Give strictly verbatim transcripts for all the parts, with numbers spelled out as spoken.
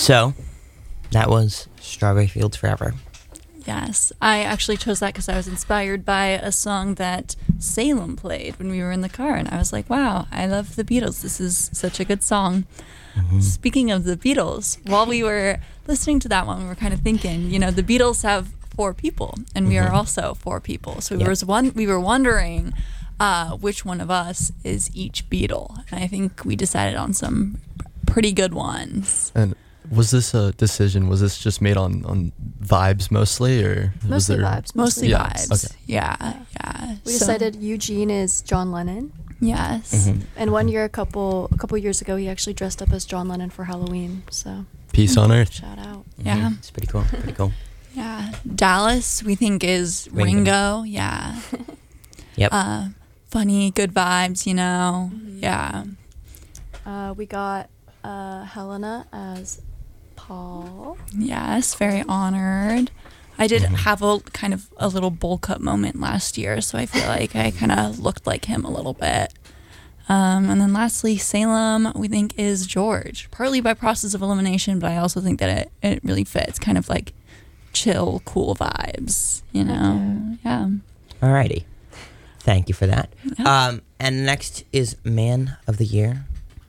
So, that was Strawberry Fields Forever. Yes, I actually chose that because I was inspired by a song that Salem played when we were in the car, and I was like, wow, I love the Beatles. This is such a good song. Mm-hmm. Speaking of the Beatles, while we were listening to that one, we were kind of thinking, you know, the Beatles have four people, and we mm-hmm. are also four people. So yep. we, was one, we were wondering uh, which one of us is each Beatle, and I think we decided on some pretty good ones. And was this a decision? Was this just made on, on vibes mostly, or mostly was there vibes? Mostly yeah. vibes. Okay. Yeah, yeah. We so, decided Eugene is John Lennon. Yes. Mm-hmm. And one year, a couple a couple years ago, he actually dressed up as John Lennon for Halloween. So peace on earth. Shout out. Mm-hmm. Yeah, it's pretty cool. Pretty cool. Yeah, Dallas we think is Ringo. Ringo. Yeah. Yep. Uh, funny, good vibes. You know. Mm-hmm. Yeah. Uh, we got uh, Helena as Paul. Yes, very honored. I did Mm-hmm. have a kind of a little bowl cut moment last year, so I feel like I kind of looked like him a little bit. Um, and then lastly, Salem, we think, is George, partly by process of elimination, but I also think that it, it really fits, kind of like chill, cool vibes, you know? Yeah. Alrighty. Thank you for that. Yeah. Um, and next is Man of the Year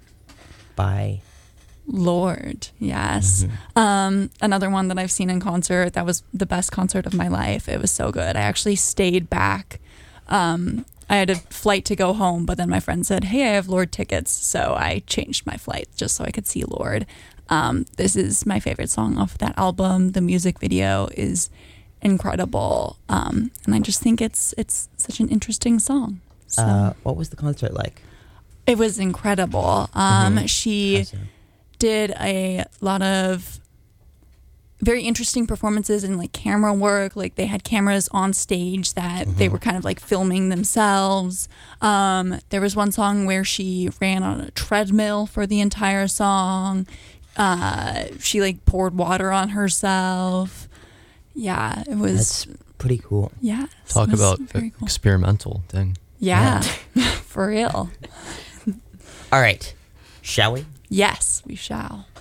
by Lorde, yes. Mm-hmm. Um, another one that I've seen in concert. That was the best concert of my life. It was so good. I actually stayed back. Um, I had a flight to go home, but then my friend said, hey, I have Lorde tickets. So I changed my flight just so I could see Lorde. Um, this is my favorite song off that album. The music video is incredible. Um, and I just think it's it's such an interesting song. So uh, what was the concert like? it was incredible. Um, Mm-hmm. She Awesome. did a lot of very interesting performances and like camera work. Like they had cameras on stage that Mm-hmm. they were kind of like filming themselves. Um, there was one song where she ran on a treadmill for the entire song. Uh, she like poured water on herself. Yeah, it was. That's pretty cool. Yeah, Talk it was about very cool. experimental thing. Yeah, for real. All right. Shall we? Yes, we shall.